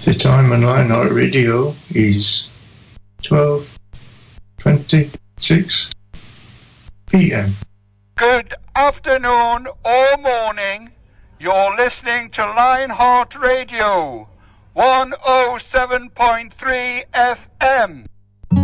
The time on Lionheart Radio is 12:26 p.m. Good afternoon or morning. You're listening to Lionheart Radio 107.3 FM.